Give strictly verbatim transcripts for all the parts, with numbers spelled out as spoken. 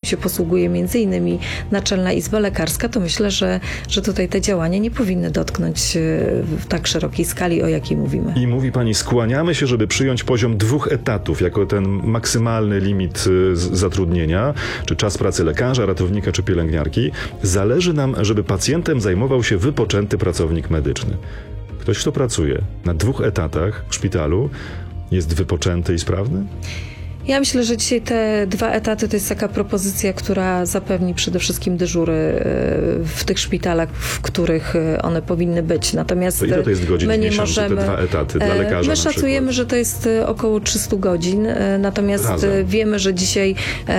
się posługuje między innymi Naczelna Izba Lekarska, to myślę, że, że tutaj te działania nie powinny dotknąć w tak szerokiej skali, o jakiej mówimy. I mówi pani, skłaniamy się, żeby przyjąć poziom dwóch etatów jako ten maksymalny limit zatrudnienia, czy czas pracy lekarza, ratownika czy pielęgniarki. Zależy nam, żeby pacjentem zajmował się wypoczęty pracownik medyczny. Ktoś, kto pracuje na dwóch etatach w szpitalu, jest wypoczęty i sprawny? Ja myślę, że dzisiaj te dwa etaty to jest taka propozycja, która zapewni przede wszystkim dyżury w tych szpitalach, w których one powinny być. Natomiast to ile to jest godzin my w nie miesiącu, możemy, te dwa etaty dla lekarza? My szacujemy, na że to jest około trzysta godzin, natomiast Razem. wiemy, że dzisiaj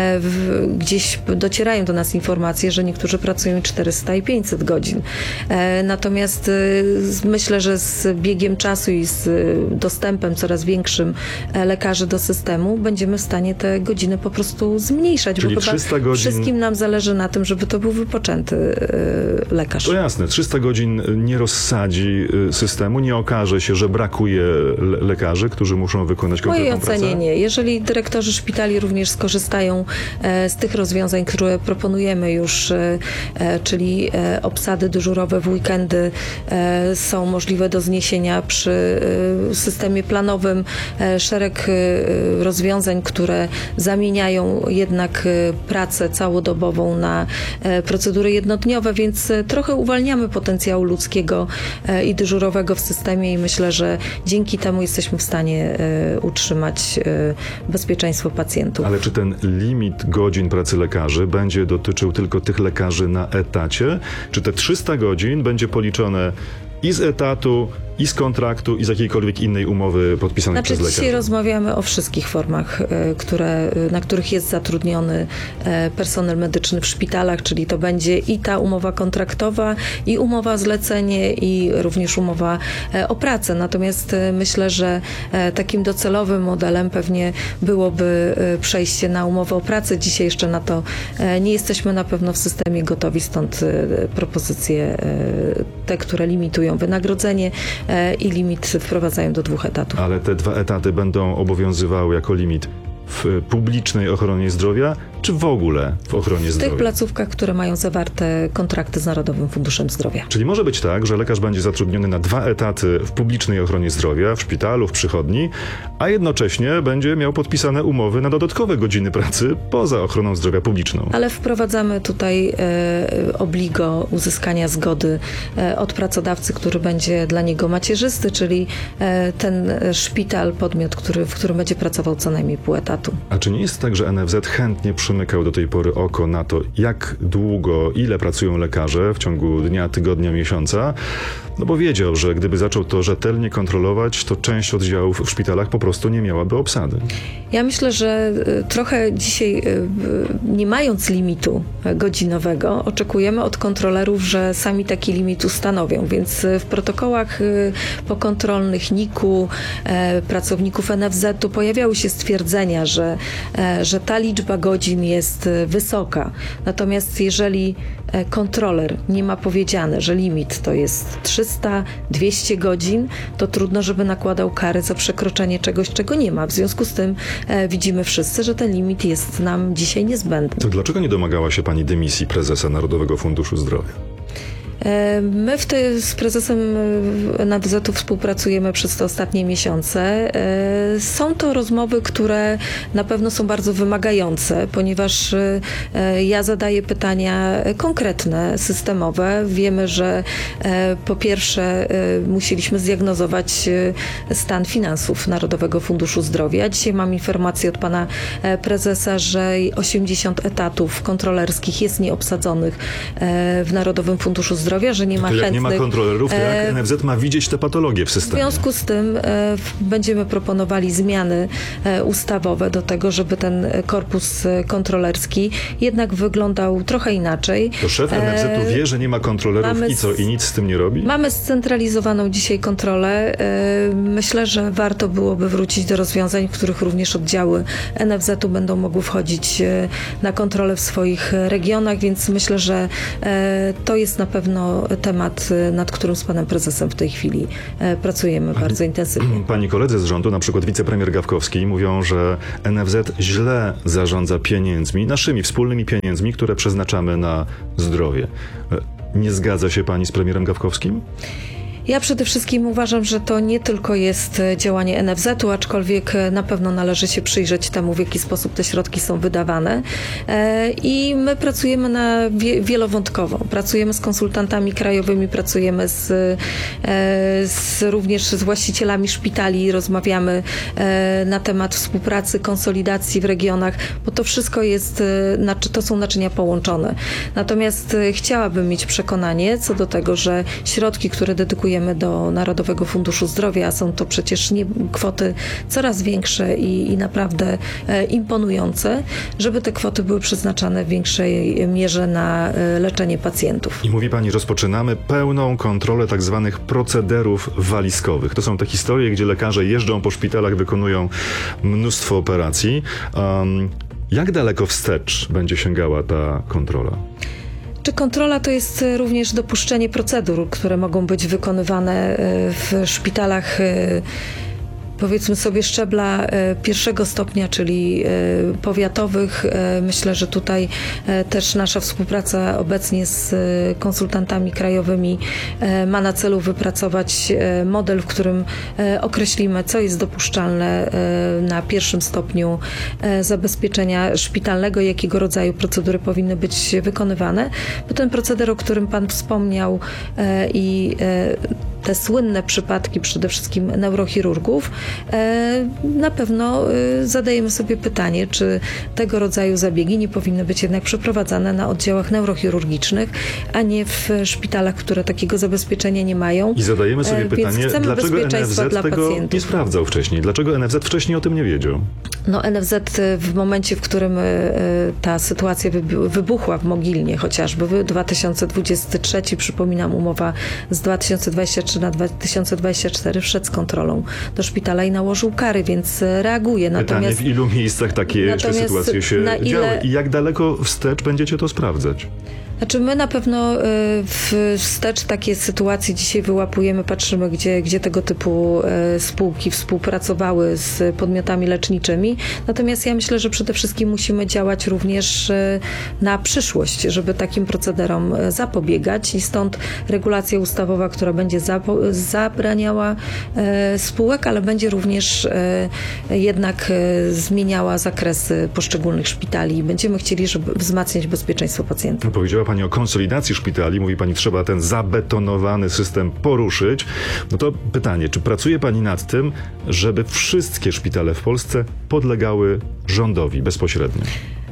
w, gdzieś docierają do nas informacje, że niektórzy pracują czterysta i pięćset godzin. Natomiast myślę, że z biegiem czasu i z dostępem coraz większym lekarzy do systemu będziemy w stanie te godziny po prostu zmniejszać, Czyli bo chyba trzysta godzin... wszystkim nam zależy na tym, żeby to był wypoczęty yy, lekarz. To jasne, trzysta godzin nie rozsadzi systemu, nie okaże się, że brakuje le- lekarzy, którzy muszą wykonać konkretną pracę? W mojej ocenie nie. Jeżeli dyrektorzy szpitali również skorzystają e, z tych rozwiązań, które proponujemy już, e, czyli e, obsady dyżurowe w weekendy e, są możliwe do zniesienia przy e, systemie planowym, e, szereg e, rozwiązań, które zamieniają jednak pracę całodobową na procedury jednodniowe, więc trochę uwalniamy potencjału ludzkiego i dyżurowego w systemie i myślę, że dzięki temu jesteśmy w stanie utrzymać bezpieczeństwo pacjentów. Ale czy ten limit godzin pracy lekarzy będzie dotyczył tylko tych lekarzy na etacie? Czy te trzysta godzin będzie policzone i z etatu, i z kontraktu, i z jakiejkolwiek innej umowy podpisanej znaczy, przez lekarza? Dzisiaj rozmawiamy o wszystkich formach, które, na których jest zatrudniony personel medyczny w szpitalach, czyli to będzie i ta umowa kontraktowa, i umowa zlecenie, i również umowa o pracę. Natomiast myślę, że takim docelowym modelem pewnie byłoby przejście na umowę o pracę. Dzisiaj jeszcze na to nie jesteśmy na pewno w systemie gotowi, stąd propozycje te, które limitują wynagrodzenie i limit wprowadzają do dwóch etatów. Ale te dwa etaty będą obowiązywały jako limit w publicznej ochronie zdrowia, czy w ogóle w ochronie zdrowia? W tych placówkach, które mają zawarte kontrakty z Narodowym Funduszem Zdrowia. Czyli może być tak, że lekarz będzie zatrudniony na dwa etaty w publicznej ochronie zdrowia, w szpitalu, w przychodni, a jednocześnie będzie miał podpisane umowy na dodatkowe godziny pracy poza ochroną zdrowia publiczną. Ale wprowadzamy tutaj e, obligo uzyskania zgody e, od pracodawcy, który będzie dla niego macierzysty, czyli e, ten szpital, podmiot, który, w którym będzie pracował co najmniej pół etatu. A czy nie jest tak, że N F Z chętnie przymykał do tej pory oko na to, jak długo, ile pracują lekarze w ciągu dnia, tygodnia, miesiąca? No bo wiedział, że gdyby zaczął to rzetelnie kontrolować, to część oddziałów w szpitalach po prostu nie miałaby obsady. Ja myślę, że trochę dzisiaj, nie mając limitu godzinowego, oczekujemy od kontrolerów, że sami taki limit ustanowią, więc w protokołach pokontrolnych N I K u, pracowników N F Z u pojawiały się stwierdzenia, że, że ta liczba godzin jest wysoka. Natomiast jeżeli kontroler nie ma powiedziane, że limit to jest trzysta dwieście godzin, to trudno, żeby nakładał kary za przekroczenie czegoś, czego nie ma. W związku z tym e, widzimy wszyscy, że ten limit jest nam dzisiaj niezbędny. To dlaczego nie domagała się pani dymisji prezesa Narodowego Funduszu Zdrowia? My w te, z prezesem N F Z u współpracujemy przez te ostatnie miesiące. Są to rozmowy, które na pewno są bardzo wymagające, ponieważ ja zadaję pytania konkretne, systemowe. Wiemy, że po pierwsze musieliśmy zdiagnozować stan finansów Narodowego Funduszu Zdrowia. Dzisiaj mam informację od pana prezesa, że osiemdziesiąt etatów kontrolerskich jest nieobsadzonych w Narodowym Funduszu Zdrowia. Że nie ma to jak chętnych. nie ma kontrolerów, to jak N F Z ma widzieć te patologie w systemie? W związku z tym e, będziemy proponowali zmiany e, ustawowe do tego, żeby ten korpus kontrolerski jednak wyglądał trochę inaczej. To szef N F Z u wie, że nie ma kontrolerów mamy i co? I nic z tym nie robi? Mamy scentralizowaną dzisiaj kontrolę. E, myślę, że warto byłoby wrócić do rozwiązań, w których również oddziały N F Z u będą mogły wchodzić e, na kontrolę w swoich regionach, więc myślę, że e, to jest na pewno pewno temat, nad którym z panem prezesem w tej chwili pracujemy bardzo intensywnie. Pani koledzy z rządu, na przykład wicepremier Gawkowski, mówią, że N F Z źle zarządza pieniędzmi, naszymi wspólnymi pieniędzmi, które przeznaczamy na zdrowie. Nie zgadza się pani z premierem Gawkowskim? Ja przede wszystkim uważam, że to nie tylko jest działanie N F Z u, aczkolwiek na pewno należy się przyjrzeć temu, w jaki sposób te środki są wydawane. I my pracujemy na wie, wielowątkowo. Pracujemy z konsultantami krajowymi, pracujemy z, z, również z właścicielami szpitali, rozmawiamy na temat współpracy, konsolidacji w regionach, bo to wszystko jest, to są naczynia połączone. Natomiast chciałabym mieć przekonanie co do tego, że środki, które dedykujemy do Narodowego Funduszu Zdrowia, a są to przecież nie, kwoty coraz większe i, i naprawdę e, imponujące, żeby te kwoty były przeznaczane w większej mierze na e, leczenie pacjentów. I mówi pani, rozpoczynamy pełną kontrolę tak zwanych procederów walizkowych. To są te historie, gdzie lekarze jeżdżą po szpitalach, wykonują mnóstwo operacji. Um, jak daleko wstecz będzie sięgała ta kontrola? Czy kontrola to jest również dopuszczenie procedur, które mogą być wykonywane w szpitalach, powiedzmy sobie, szczebla pierwszego stopnia, czyli powiatowych. Myślę, że tutaj też nasza współpraca obecnie z konsultantami krajowymi ma na celu wypracować model, w którym określimy, co jest dopuszczalne na pierwszym stopniu zabezpieczenia szpitalnego, jakiego rodzaju procedury powinny być wykonywane. Bo ten proceder, o którym pan wspomniał, i te słynne przypadki przede wszystkim neurochirurgów, na pewno zadajemy sobie pytanie, czy tego rodzaju zabiegi nie powinny być jednak przeprowadzane na oddziałach neurochirurgicznych, a nie w szpitalach, które takiego zabezpieczenia nie mają. I zadajemy sobie pytanie, dlaczego N F Z dla tego pacjentów. nie sprawdzał wcześniej? Dlaczego N F Z wcześniej o tym nie wiedział? No N F Z w momencie, w którym ta sytuacja wybuchła w Mogilnie chociażby, dwa tysiące dwudziesty trzeci, przypominam, umowa z dwa tysiące dwudziesty trzeci na dwa tysiące dwudziesty czwarty, wszedł z kontrolą do szpitala i nałożył kary, więc reaguje. Natomiast, pytanie, w ilu miejscach takie jeszcze sytuacje się na ile, działy i jak daleko wstecz będziecie to sprawdzać? Znaczy my na pewno w wstecz takie sytuacje dzisiaj wyłapujemy, patrzymy, gdzie, gdzie tego typu spółki współpracowały z podmiotami leczniczymi. Natomiast ja myślę, że przede wszystkim musimy działać również na przyszłość, żeby takim procederom zapobiegać i stąd regulacja ustawowa, która będzie zabraniała spółek, ale będzie również jednak zmieniała zakresy poszczególnych szpitali i będziemy chcieli, żeby wzmacniać bezpieczeństwo pacjentów. Powiedziała pani o konsolidacji szpitali, mówi pani, trzeba ten zabetonowany system poruszyć. No to pytanie, czy pracuje pani nad tym, żeby wszystkie szpitale w Polsce podlegały rządowi bezpośrednio?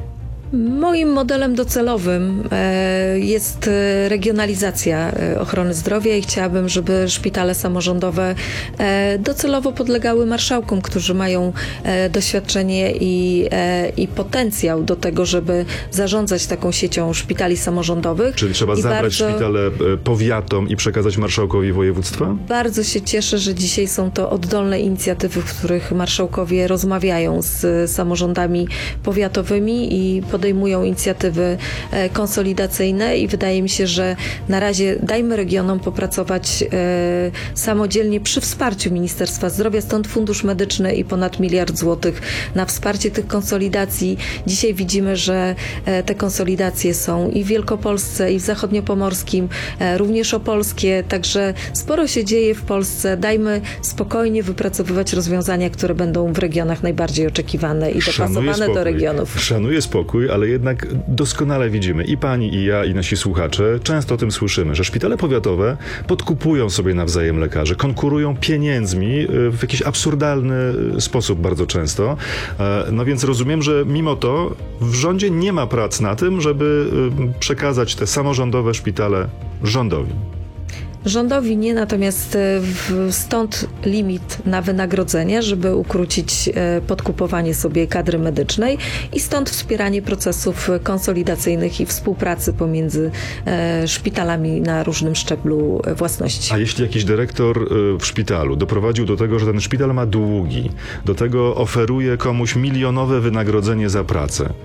Moim modelem docelowym jest regionalizacja ochrony zdrowia i chciałabym, żeby szpitale samorządowe docelowo podlegały marszałkom, którzy mają doświadczenie i, i potencjał do tego, żeby zarządzać taką siecią szpitali samorządowych. Czyli trzeba I zabrać bardzo, szpitale powiatom i przekazać marszałkowi województwa? Bardzo się cieszę, że dzisiaj są to oddolne inicjatywy, w których marszałkowie rozmawiają z samorządami powiatowymi i podejmują inicjatywy konsolidacyjne i wydaje mi się, że na razie dajmy regionom popracować e, samodzielnie przy wsparciu Ministerstwa Zdrowia, stąd Fundusz Medyczny i ponad miliard złotych na wsparcie tych konsolidacji. Dzisiaj widzimy, że e, te konsolidacje są i w Wielkopolsce, i w Zachodniopomorskim, e, również opolskie, także sporo się dzieje w Polsce. Dajmy spokojnie wypracowywać rozwiązania, które będą w regionach najbardziej oczekiwane i dopasowane do regionów. Szanuję spokój, ale jednak doskonale widzimy, i pani, i ja, i nasi słuchacze, często o tym słyszymy, że szpitale powiatowe podkupują sobie nawzajem lekarzy, konkurują pieniędzmi w jakiś absurdalny sposób bardzo często. No więc rozumiem, że mimo to w rządzie nie ma prac na tym, żeby przekazać te samorządowe szpitale rządowi. Rządowi nie, natomiast stąd limit na wynagrodzenie, żeby ukrócić podkupowanie sobie kadry medycznej i stąd wspieranie procesów konsolidacyjnych i współpracy pomiędzy szpitalami na różnym szczeblu własności. A jeśli jakiś dyrektor w szpitalu doprowadził do tego, że ten szpital ma długi, do tego oferuje komuś milionowe wynagrodzenie za pracę,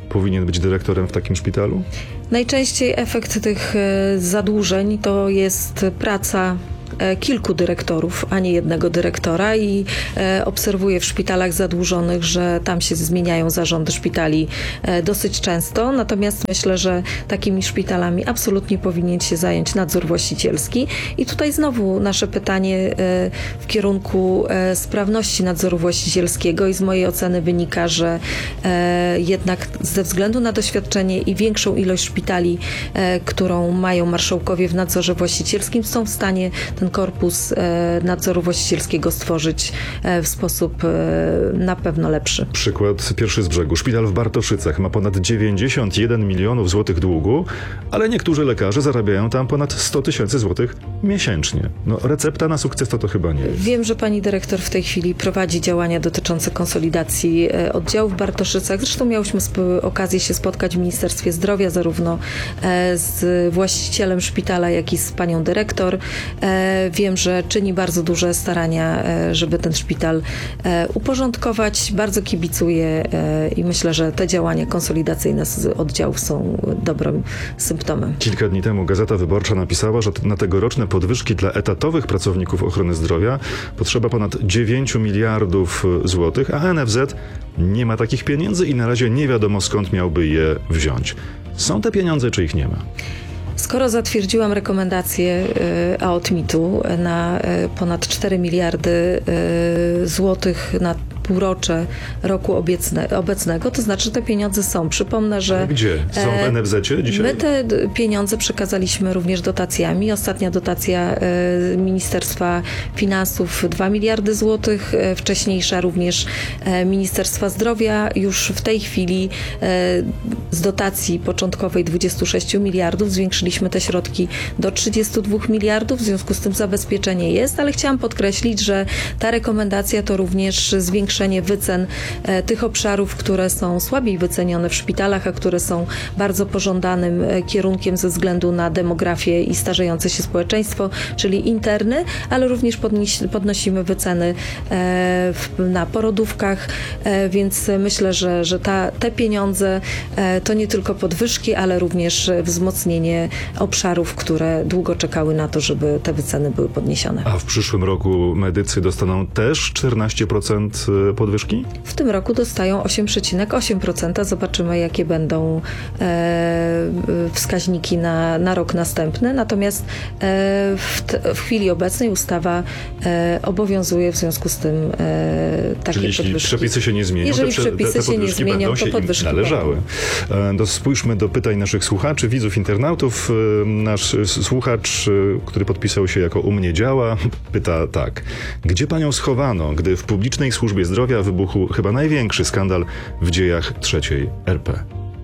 powinien być dyrektorem w takim szpitalu? Najczęściej efekt tych e, zadłużeń to jest praca e, kilku dyrektorów, a nie jednego dyrektora i e, obserwuję w szpitalach zadłużonych, że tam się zmieniają zarządy szpitali e, dosyć często, natomiast myślę, że takimi szpitalami absolutnie powinien się zająć nadzór właścicielski i tutaj znowu nasze pytanie e, w kierunku e, sprawności nadzoru właścicielskiego i z mojej oceny wynika, że e, jednak ze względu na doświadczenie i większą ilość szpitali, e, którą mają marszałkowie w nadzorze właścicielskim, są w stanie ten korpus e, nadzoru właścicielskiego stworzyć e, w sposób e, na pewno lepszy. Przykład pierwszy z brzegu. Szpital w Bartoszycach ma ponad dziewięćdziesiąt jeden milionów złotych długu, ale niektórzy lekarze zarabiają tam ponad sto tysięcy złotych miesięcznie. No, recepta na sukces to to chyba nie jest. Wiem, że pani dyrektor w tej chwili prowadzi działania dotyczące konsolidacji e, oddziałów w Bartoszycach. Zresztą miałyśmy sp- okazję się spotkać w Ministerstwie Zdrowia, zarówno e, z właścicielem szpitala, jak i z panią dyrektor. E, wiem, że czyni bardzo duże starania, e, żeby ten szpital e, uporządkować. Bardzo kibicuję e, i myślę, że te działania konsolidacyjne z oddziałów są dobrym symptomem. Kilka dni temu Gazeta Wyborcza napisała, że na tegoroczne podwyżki dla etatowych pracowników ochrony zdrowia potrzeba ponad dziewięć miliardów złotych, a N F Z nie ma takich pieniędzy i na razie nie wiadomo, skąd miałby je wziąć. Są te pieniądze, czy ich nie ma? Skoro zatwierdziłam rekomendację A O T M I T-u na ponad cztery miliardy złotych na półrocze roku obiecne, obecnego, to znaczy, że te pieniądze są. Przypomnę, że... Gdzie? Są w N F Z-cie dzisiaj? My te pieniądze przekazaliśmy również dotacjami. Ostatnia dotacja Ministerstwa Finansów dwa miliardy złotych, wcześniejsza również Ministerstwa Zdrowia. Już w tej chwili z dotacji początkowej dwudziestu sześciu miliardów zwiększyliśmy te środki do trzydziestu dwóch miliardów, w związku z tym zabezpieczenie jest, ale chciałam podkreślić, że ta rekomendacja to również zwiększenie wycen e, tych obszarów, które są słabiej wycenione w szpitalach, a które są bardzo pożądanym e, kierunkiem ze względu na demografię i starzejące się społeczeństwo, czyli interny, ale również podnieś, podnosimy wyceny e, w, na porodówkach, e, więc myślę, że, że ta, te pieniądze e, to nie tylko podwyżki, ale również wzmocnienie obszarów, które długo czekały na to, żeby te wyceny były podniesione. A w przyszłym roku medycy dostaną też czternaście procent podwyżki? W tym roku dostają osiem przecinek osiem procent. Zobaczymy, jakie będą e, wskaźniki na, na rok następny. Natomiast e, w, t, w chwili obecnej ustawa e, obowiązuje, w związku z tym e, takie Czyli jeśli podwyżki. przepisy się nie zmienią, Jeżeli to przepisy te, te się nie zmienią, to podwyżki należały. Będą. To spójrzmy do pytań naszych słuchaczy, widzów, internautów. Nasz słuchacz, który podpisał się jako U mnie działa, pyta tak. Gdzie panią schowano, gdy w publicznej służbie zdrowia wybuchł chyba największy skandal w dziejach trzeciej R P?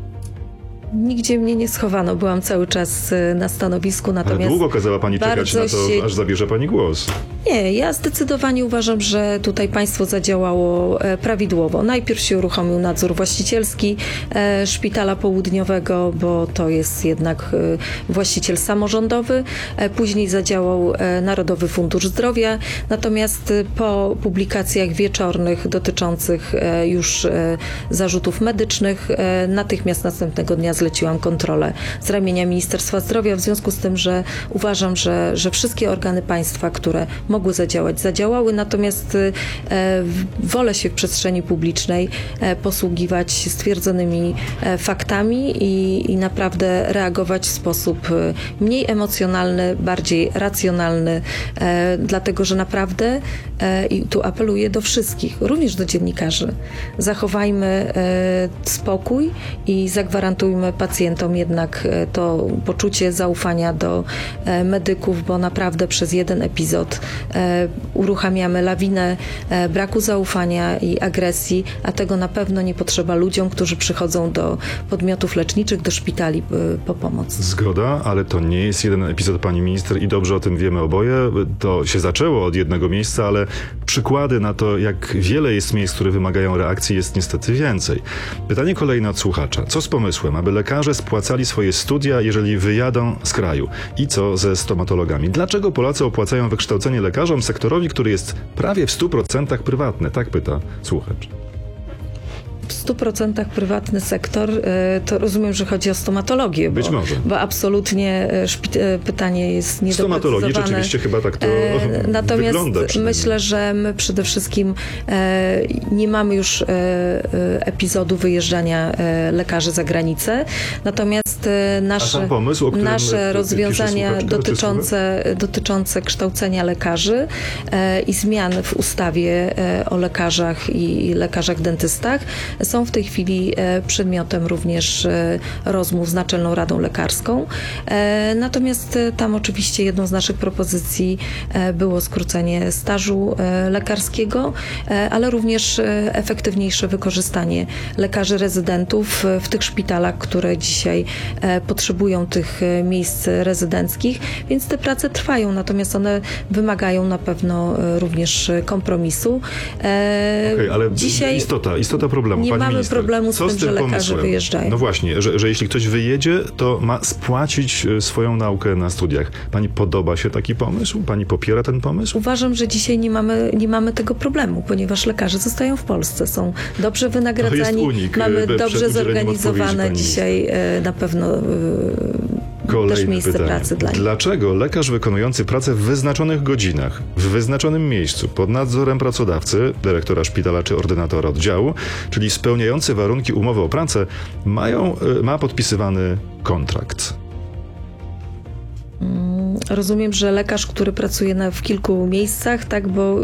Nigdzie mnie nie schowano. Byłam cały czas na stanowisku, natomiast... Ale długo kazała pani czekać na to, się... aż zabierze pani głos. Nie, ja zdecydowanie uważam, że tutaj państwo zadziałało prawidłowo. Najpierw się uruchomił nadzór właścicielski e, Szpitala Południowego, bo to jest jednak e, właściciel samorządowy. E, później zadziałał e, Narodowy Fundusz Zdrowia. Natomiast e, po publikacjach wieczornych dotyczących e, już e, zarzutów medycznych, e, natychmiast następnego dnia zleciłam kontrolę z ramienia Ministerstwa Zdrowia, w związku z tym, że uważam, że, że wszystkie organy państwa, które mogły zadziałać, zadziałały, natomiast e, wolę się w przestrzeni publicznej e, posługiwać stwierdzonymi e, faktami i, i naprawdę reagować w sposób e, mniej emocjonalny, bardziej racjonalny, e, dlatego, że naprawdę e, i tu apeluję do wszystkich, również do dziennikarzy, zachowajmy e, spokój i zagwarantujmy pacjentom jednak e, to poczucie zaufania do e, medyków, bo naprawdę przez jeden epizod E, uruchamiamy lawinę e, braku zaufania i agresji, a tego na pewno nie potrzeba ludziom, którzy przychodzą do podmiotów leczniczych, do szpitali e, po pomoc. Zgoda, ale to nie jest jeden epizod, pani minister, i dobrze o tym wiemy oboje. To się zaczęło od jednego miejsca, ale przykłady na to, jak wiele jest miejsc, które wymagają reakcji, jest niestety więcej. Pytanie kolejne od słuchacza. Co z pomysłem, aby lekarze spłacali swoje studia, jeżeli wyjadą z kraju? I co ze stomatologami? Dlaczego Polacy opłacają wykształcenie lekarzom, sektorowi, który jest prawie w stu procentach prywatny? Tak pyta słuchacz. w stu procentach prywatny sektor, e, to rozumiem, że chodzi o stomatologię. Być bo, może. Bo absolutnie e, szpi- e, pytanie jest niedoprecyzowane. Stomatologii rzeczywiście chyba tak to e, Natomiast wygląda myślę, że my przede wszystkim e, nie mamy już e, e, epizodu wyjeżdżania e, lekarzy za granicę. Natomiast e, nasze, pomysł, o którym nasze rozwiązania słuchaczka, dotyczące, dotyczące kształcenia lekarzy e, i zmian w ustawie e, o lekarzach i lekarzach dentystach są w tej chwili e, przedmiotem również e, rozmów z Naczelną Radą Lekarską. E, natomiast e, tam oczywiście jedną z naszych propozycji e, było skrócenie stażu e, lekarskiego, e, ale również e, efektywniejsze wykorzystanie lekarzy rezydentów e, w tych szpitalach, które dzisiaj e, potrzebują tych e, miejsc rezydenckich, więc te prace trwają, natomiast one wymagają na pewno e, również kompromisu. E, okay, ale dzisiaj istota, istota problemu, nie pani mamy minister, problemu z co tym, z że lekarze pomysłem? wyjeżdżają. No właśnie, że, że jeśli ktoś wyjedzie, to ma spłacić e, swoją naukę na studiach. Pani podoba się taki pomysł? Pani popiera ten pomysł? Uważam, że dzisiaj nie mamy, nie mamy tego problemu, ponieważ lekarze zostają w Polsce, są dobrze wynagradzani, unik, mamy przed dobrze udzieleniem zorganizowane odpowiedzi, dzisiaj e, na pewno e, Kolejne też miejsce pytanie. pracy dla nich. Dlaczego lekarz wykonujący pracę w wyznaczonych godzinach, w wyznaczonym miejscu, pod nadzorem pracodawcy, dyrektora szpitala czy ordynatora oddziału, czyli spełniający warunki umowy o pracę, mają, ma podpisywany kontrakt? Rozumiem, że lekarz, który pracuje na, w kilku miejscach, tak, bo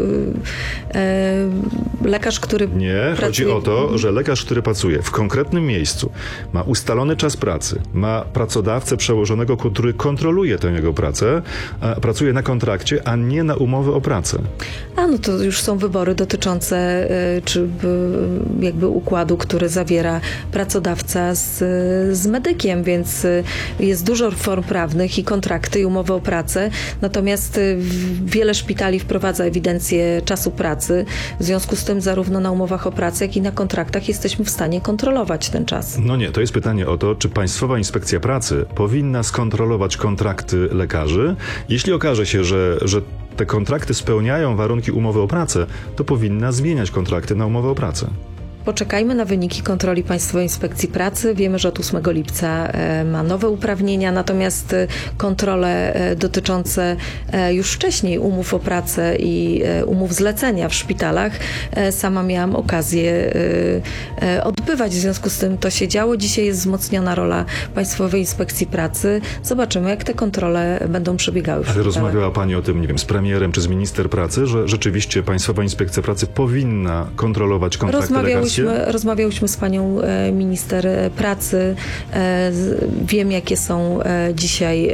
e, lekarz, który Nie, pracuje... chodzi o to, że lekarz, który pracuje w konkretnym miejscu, ma ustalony czas pracy, ma pracodawcę przełożonego, który kontroluje tę jego pracę, a pracuje na kontrakcie, a nie na umowę o pracę. A no to już są wybory dotyczące e, czy e, jakby układu, który zawiera pracodawca z, z medykiem, więc e, jest dużo form prawnych i kontrakty i umowy o pracę, natomiast e, wiele szpitali wprowadza ewidencję czasu pracy, w związku z tym zarówno na umowach o pracę, jak i na kontraktach jesteśmy w stanie kontrolować ten czas. No nie, to jest pytanie o to, czy Państwowa Inspekcja Pracy powinna skontrolować kontrakty lekarzy. Jeśli okaże się, że, że te kontrakty spełniają warunki umowy o pracę, to powinna zmieniać kontrakty na umowę o pracę. Poczekajmy na wyniki kontroli Państwowej Inspekcji Pracy. Wiemy, że od ósmego lipca ma nowe uprawnienia, natomiast kontrole dotyczące już wcześniej umów o pracę i umów zlecenia w szpitalach sama miałam okazję odbywać. W związku z tym to się działo. Dzisiaj jest wzmocniona rola Państwowej Inspekcji Pracy. Zobaczymy, jak te kontrole będą przebiegały w Ale szpitalach. rozmawiała Pani o tym, nie wiem, z premierem czy z minister pracy, że rzeczywiście Państwowa Inspekcja Pracy powinna kontrolować kontrakty lekarskie? Rozmawiałyśmy z panią minister pracy. Wiem, jakie są dzisiaj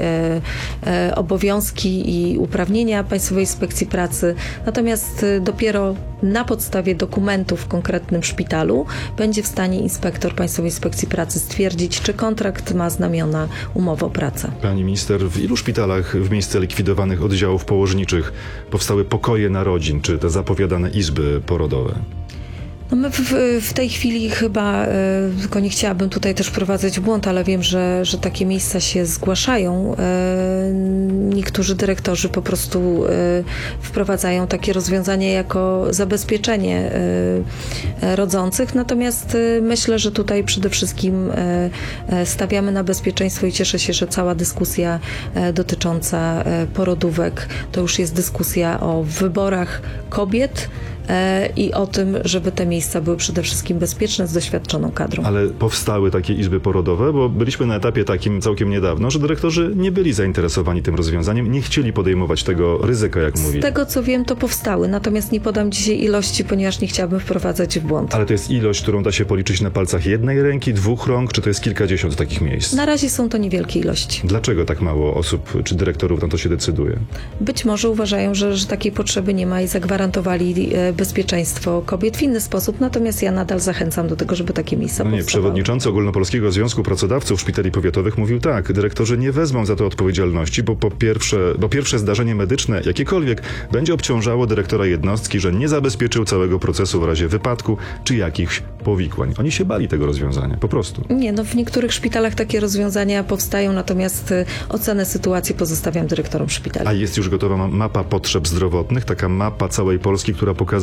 obowiązki i uprawnienia Państwowej Inspekcji Pracy. Natomiast dopiero na podstawie dokumentów w konkretnym szpitalu będzie w stanie inspektor Państwowej Inspekcji Pracy stwierdzić, czy kontrakt ma znamiona umowy o pracę. Pani minister, w ilu szpitalach w miejsce likwidowanych oddziałów położniczych powstały pokoje narodzin, czy te zapowiadane izby porodowe? No my w, w tej chwili chyba, e, tylko nie chciałabym tutaj też wprowadzać w błąd, ale wiem, że, że takie miejsca się zgłaszają. E, niektórzy dyrektorzy po prostu e, wprowadzają takie rozwiązanie jako zabezpieczenie e, rodzących, natomiast e, myślę, że tutaj przede wszystkim e, stawiamy na bezpieczeństwo i cieszę się, że cała dyskusja e, dotycząca e, porodówek to już jest dyskusja o wyborach kobiet, i o tym, żeby te miejsca były przede wszystkim bezpieczne z doświadczoną kadrą. Ale powstały takie izby porodowe, bo byliśmy na etapie takim całkiem niedawno, że dyrektorzy nie byli zainteresowani tym rozwiązaniem, nie chcieli podejmować tego ryzyka, jak mówili. Z tego, co wiem, to powstały, natomiast nie podam dzisiaj ilości, ponieważ nie chciałabym wprowadzać w błąd. Ale to jest ilość, którą da się policzyć na palcach jednej ręki, dwóch rąk, czy to jest kilkadziesiąt takich miejsc? Na razie są to niewielkie ilości. Dlaczego tak mało osób, czy dyrektorów na to się decyduje? Być może uważają, że, że takiej potrzeby nie ma i zagwarantowali bezpieczeństwo kobiet w inny sposób, natomiast ja nadal zachęcam do tego, żeby takie miejsca no nie, powstawały. Przewodniczący Ogólnopolskiego Związku Pracodawców Szpitali Powiatowych mówił tak, dyrektorzy nie wezmą za to odpowiedzialności, bo po pierwsze, bo pierwsze zdarzenie medyczne, jakiekolwiek, będzie obciążało dyrektora jednostki, że nie zabezpieczył całego procesu w razie wypadku czy jakichś powikłań. Oni się bali tego rozwiązania, po prostu. Nie, no w niektórych szpitalach takie rozwiązania powstają, natomiast ocenę sytuacji pozostawiam dyrektorom szpitali. A jest już gotowa mapa potrzeb zdrowotnych, taka mapa całej Polski, która pokazuje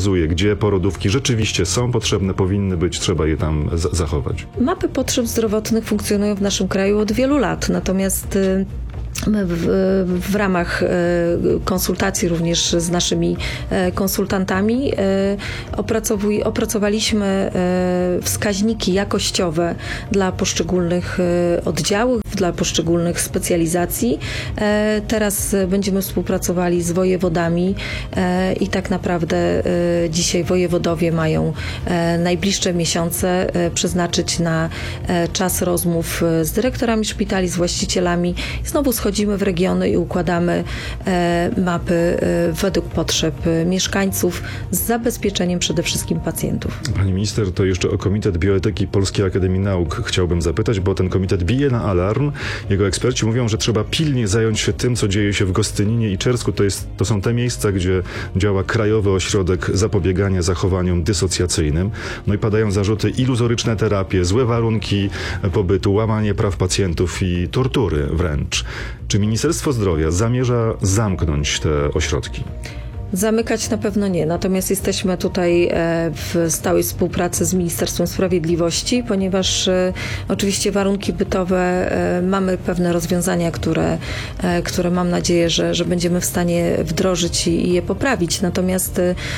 wskazuje, gdzie porodówki rzeczywiście są potrzebne, powinny być, trzeba je tam z- zachować. Mapy potrzeb zdrowotnych funkcjonują w naszym kraju od wielu lat, natomiast y, my w, w ramach y, konsultacji również z naszymi y, konsultantami y, opracowuj, opracowaliśmy y, wskaźniki jakościowe dla poszczególnych y, oddziałów, dla poszczególnych specjalizacji. E, teraz będziemy współpracowali z wojewodami e, i tak naprawdę e, dzisiaj wojewodowie mają e, najbliższe miesiące e, przeznaczyć na e, czas rozmów z dyrektorami szpitali, z właścicielami. Znowu schodzimy w regiony i układamy e, mapy e, według potrzeb mieszkańców z zabezpieczeniem przede wszystkim pacjentów. Pani minister, to jeszcze o Komitet Bioetyki Polskiej Akademii Nauk chciałbym zapytać, bo ten komitet bije na alarm. Jego eksperci mówią, że trzeba pilnie zająć się tym, co dzieje się w Gostyninie i Czersku. To, jest, to są te miejsca, gdzie działa Krajowy Ośrodek Zapobiegania Zachowaniom Dysocjacyjnym. No i padają zarzuty: iluzoryczne terapie, złe warunki pobytu, łamanie praw pacjentów i tortury wręcz. Czy Ministerstwo Zdrowia zamierza zamknąć te ośrodki? Zamykać na pewno nie, natomiast jesteśmy tutaj w stałej współpracy z Ministerstwem Sprawiedliwości, ponieważ oczywiście warunki bytowe, mamy pewne rozwiązania, które, które mam nadzieję, że, że będziemy w stanie wdrożyć i, i je poprawić. Natomiast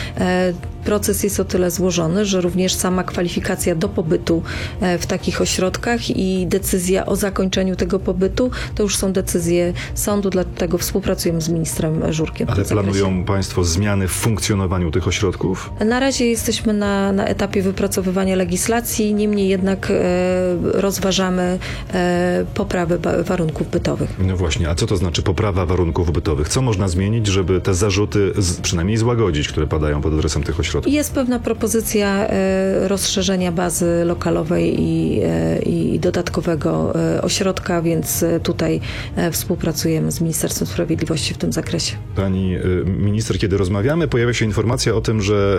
proces jest o tyle złożony, że również sama kwalifikacja do pobytu w takich ośrodkach i decyzja o zakończeniu tego pobytu to już są decyzje sądu, dlatego współpracujemy z ministrem Żurkiem. Ale planują Państwo zmiany w funkcjonowaniu tych ośrodków? Na razie jesteśmy na, na etapie wypracowywania legislacji, niemniej jednak e, rozważamy e, poprawę ba- warunków bytowych. No właśnie, a co to znaczy poprawa warunków bytowych? Co można zmienić, żeby te zarzuty z, przynajmniej złagodzić, które padają pod adresem tych ośrodków? Jest pewna propozycja e, rozszerzenia bazy lokalowej i, e, i dodatkowego e, ośrodka, więc e, tutaj e, współpracujemy z Ministerstwem Sprawiedliwości w tym zakresie. Pani e, minister, kiedy rozmawiamy, pojawia się informacja o tym, że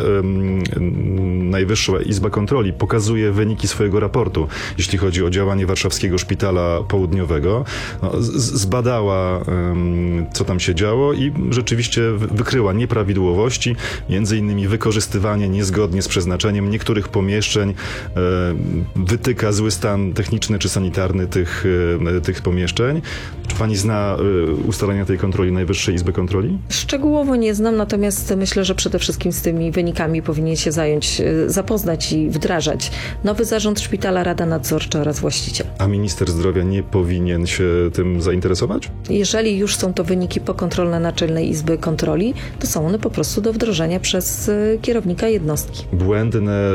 um, Najwyższa Izba Kontroli pokazuje wyniki swojego raportu, jeśli chodzi o działanie Warszawskiego Szpitala Południowego. No, z, zbadała, um, co tam się działo i rzeczywiście wykryła nieprawidłowości, między innymi wykorzystywanie niezgodnie z przeznaczeniem niektórych pomieszczeń, e, wytyka zły stan techniczny czy sanitarny tych, e, tych pomieszczeń. Czy pani zna e, ustalenia tej kontroli Najwyższej Izby Kontroli? Szczegółowo nie znam, natomiast myślę, że przede wszystkim z tymi wynikami powinien się zająć, zapoznać i wdrażać nowy zarząd szpitala, Rada Nadzorcza oraz właściciel. A minister zdrowia nie powinien się tym zainteresować? Jeżeli już są to wyniki pokontrolne Naczelnej Izby Kontroli, to są one po prostu do wdrożenia przez kierownika jednostki. Błędne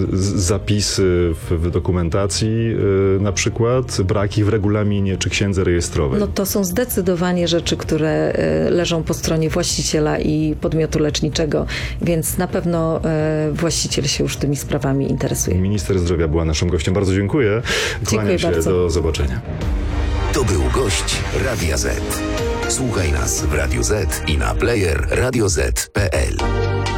zapisy w dokumentacji, na przykład braki w regulaminie czy księdze rejestrowej. No to są zdecydowanie rzeczy, które leżą po stronie właściciela i podmiotu leczniczego, więc na pewno właściciel się już tymi sprawami interesuje. Minister zdrowia była naszym gościem. Bardzo dziękuję. Kłaniam Dziękuję się. bardzo. Do zobaczenia. To był gość Radia Z. Słuchaj nas w Radio Z i na player radio zet kropka pe el.